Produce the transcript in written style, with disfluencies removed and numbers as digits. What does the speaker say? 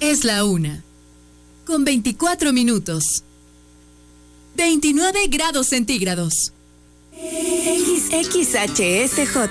Es la 1. Con 24 minutos. 29 grados centígrados. XHSJ